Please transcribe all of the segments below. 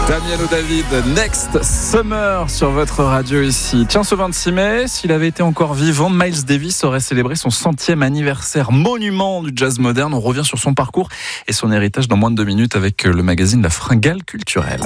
Damien ou David, Next Summer sur votre radio ici. Tiens, ce 26 mai, s'il avait été encore vivant, Miles Davis aurait célébré son 100e anniversaire, monument du jazz moderne. On revient sur son parcours et son héritage dans moins de 2 minutes avec le magazine La Fringale Culturelle.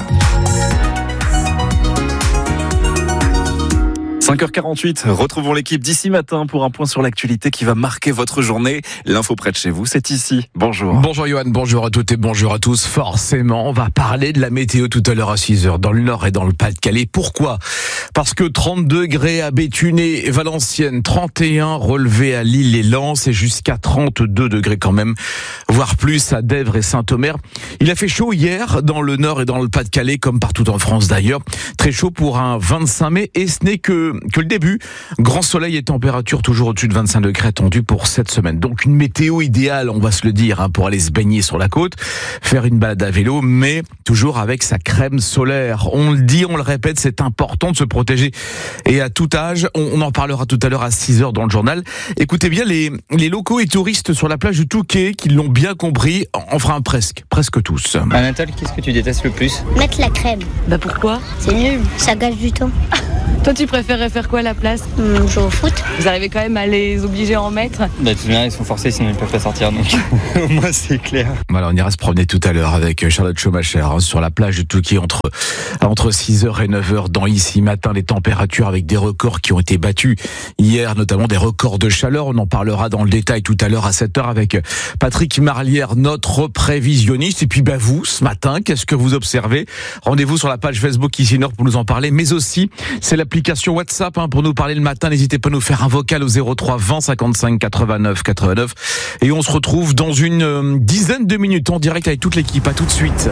5h48, retrouvons l'équipe d'ici matin pour un point sur l'actualité qui va marquer votre journée. L'info près de chez vous, c'est ici. Bonjour. Bonjour Johan, bonjour à toutes et bonjour à tous. Forcément, on va parler de la météo tout à l'heure à 6h dans le Nord et dans le Pas-de-Calais. Pourquoi ? Parce que 30 degrés à Béthune et Valenciennes, 31 relevés à Lille et Lens et jusqu'à 32 degrés quand même, voire plus à Dèvres et Saint-Omer. Il a fait chaud hier dans le Nord et dans le Pas-de-Calais, comme partout en France d'ailleurs. Très chaud pour un 25 mai et ce n'est que le début. Grand soleil et température toujours au-dessus de 25 degrés attendus pour cette semaine. Donc une météo idéale, on va se le dire, pour aller se baigner sur la côte, faire une balade à vélo, mais toujours avec sa crème solaire. On le dit, on le répète, c'est important de se protéger. Et à tout âge, on en parlera tout à l'heure à 6h dans le journal. Écoutez bien, les locaux et touristes sur la plage du Touquet qui l'ont bien compris, enfin presque tous. Anatole, qu'est-ce que tu détestes le plus ? Mettre la crème. Bah pourquoi ? C'est nul, ça gâche du temps. Toi, tu préférerais faire quoi à la place ? Jouer au foot. Vous arrivez quand même à les obliger à en mettre ? Bah tout de même, ils sont forcés, sinon ils peuvent pas sortir, donc au moins c'est clair. Voilà, on ira se promener tout à l'heure avec Charlotte Schumacher sur la plage de Touquet entre 6h et 9h dans Ici Matin. Les températures avec des records qui ont été battus hier, notamment des records de chaleur. On en parlera dans le détail tout à l'heure à 7h avec Patrick Marlière, notre prévisionniste. Et puis vous, ce matin, qu'est-ce que vous observez ? Rendez-vous sur la page Facebook Ici Nord pour nous en parler, mais aussi c'est l'application WhatsApp pour nous parler le matin. N'hésitez pas à nous faire un vocal au 03 20 55 89 89. Et on se retrouve dans une dizaine de minutes en direct avec toute l'équipe. À tout de suite.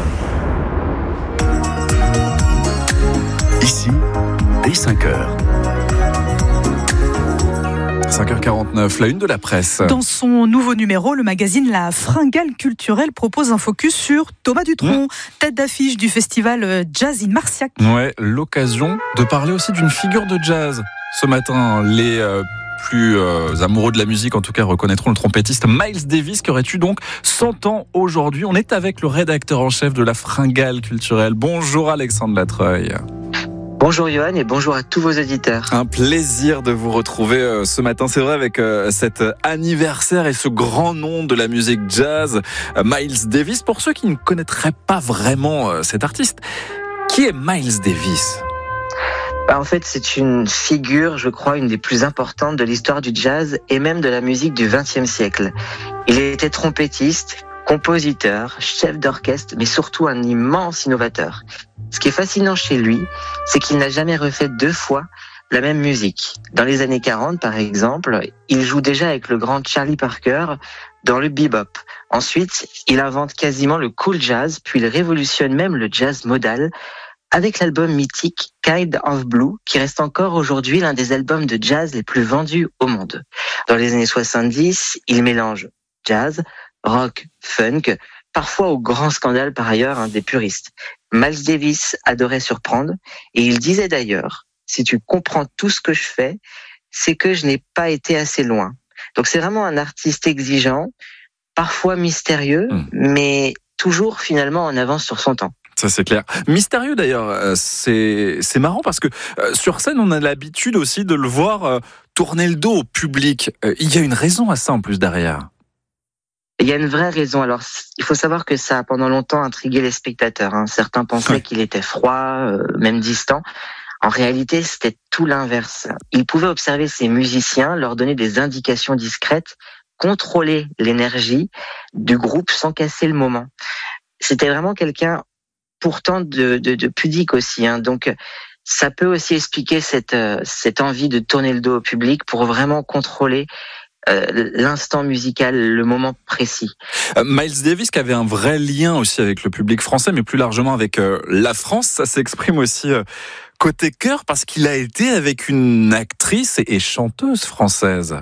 Ici, dès 5h. 5h49, la une de la presse. Dans son nouveau numéro, le magazine La Fringale Culturelle propose un focus sur Thomas Dutronc, tête d'affiche du festival Jazz in Marciac. Ouais, l'occasion de parler aussi d'une figure de jazz. Ce matin, les plus amoureux de la musique, en tout cas, reconnaîtront le trompettiste Miles Davis, qui aurait eu donc 100 ans aujourd'hui. On est avec le rédacteur en chef de La Fringale Culturelle. Bonjour Alexandre Latreuil. Bonjour Johan et bonjour à tous vos auditeurs. Un plaisir de vous retrouver ce matin, c'est vrai, avec cet anniversaire et ce grand nom de la musique jazz, Miles Davis. Pour ceux qui ne connaîtraient pas vraiment cet artiste, qui est Miles Davis ? En fait, c'est une figure, je crois, une des plus importantes de l'histoire du jazz et même de la musique du XXe siècle. Il était trompettiste, compositeur, chef d'orchestre, mais surtout un immense innovateur. Ce qui est fascinant chez lui, c'est qu'il n'a jamais refait 2 fois la même musique. Dans les années 40, par exemple, il joue déjà avec le grand Charlie Parker dans le bebop. Ensuite, il invente quasiment le cool jazz, puis il révolutionne même le jazz modal avec l'album mythique Kind of Blue, qui reste encore aujourd'hui l'un des albums de jazz les plus vendus au monde. Dans les années 70, il mélange jazz, rock, funk, parfois au grand scandale par ailleurs des puristes. Miles Davis adorait surprendre et il disait d'ailleurs, si tu comprends tout ce que je fais, c'est que je n'ai pas été assez loin. Donc c'est vraiment un artiste exigeant, parfois mystérieux, mais toujours finalement en avance sur son temps. Ça c'est clair. Mystérieux d'ailleurs, c'est marrant parce que sur scène on a l'habitude aussi de le voir tourner le dos au public. Il y a une raison à ça en plus derrière. Il y a une vraie raison. Alors, il faut savoir que ça a pendant longtemps intrigué les spectateurs. Certains pensaient qu'il était froid, même distant. En réalité, c'était tout l'inverse. Il pouvait observer ses musiciens, leur donner des indications discrètes, contrôler l'énergie du groupe sans casser le moment. C'était vraiment quelqu'un, pourtant, de pudique aussi. Donc, ça peut aussi expliquer cette envie de tourner le dos au public pour vraiment contrôler l'instant musical, le moment précis. Miles Davis qui avait un vrai lien aussi avec le public français, mais plus largement avec la France, ça s'exprime aussi côté cœur parce qu'il a été avec une actrice et chanteuse française.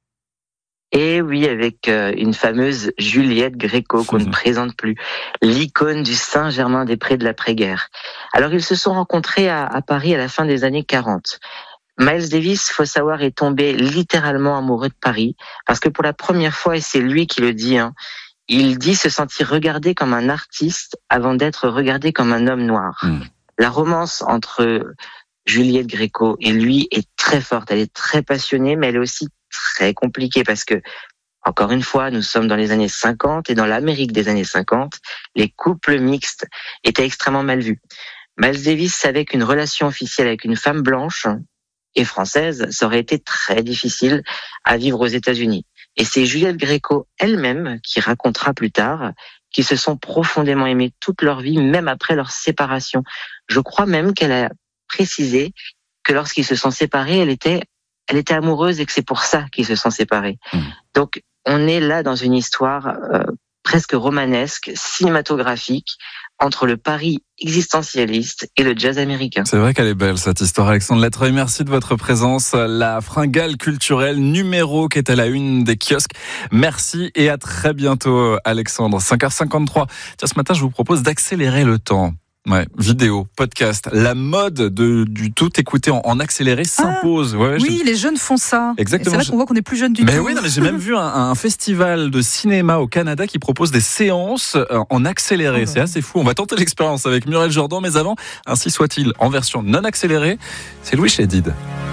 Et oui, avec une fameuse Juliette Gréco qu'on ne présente plus, l'icône du Saint-Germain-des-Prés de l'après-guerre. Alors ils se sont rencontrés à Paris à la fin des années 40. Miles Davis, faut savoir, est tombé littéralement amoureux de Paris, parce que pour la première fois, et c'est lui qui le dit, Il dit se sentir regardé comme un artiste avant d'être regardé comme un homme noir. La romance entre Juliette Gréco et lui est très forte, elle est très passionnée, mais elle est aussi très compliquée parce que, encore une fois, nous sommes dans les années 50 et dans l'Amérique des années 50, les couples mixtes étaient extrêmement mal vus. Miles Davis savait qu'une relation officielle avec une femme blanche et française, ça aurait été très difficile à vivre aux États-Unis. Et c'est Juliette Gréco elle-même qui racontera plus tard qu'ils se sont profondément aimés toute leur vie, même après leur séparation. Je crois même qu'elle a précisé que lorsqu'ils se sont séparés, elle était amoureuse et que c'est pour ça qu'ils se sont séparés. Donc, on est là dans une histoire presque romanesque, cinématographique, entre le Paris existentialiste et le jazz américain. C'est vrai qu'elle est belle, cette histoire. Alexandre Latreuil, merci de votre présence. La fringale culturelle numéro qui est à la une des kiosques. Merci et à très bientôt, Alexandre. 5h53. Tiens, ce matin, je vous propose d'accélérer le temps. Ouais, vidéo, podcast, la mode du tout écouter en accéléré s'impose. Oui, les jeunes font ça. Exactement. Et c'est là qu'on voit qu'on est plus jeune du tout. Mais oui, non, mais j'ai même vu un festival de cinéma au Canada qui propose des séances en accéléré. C'est assez fou. On va tenter l'expérience avec Muriel Jordan, mais avant, ainsi soit-il, en version non accélérée, c'est Louis Chédid.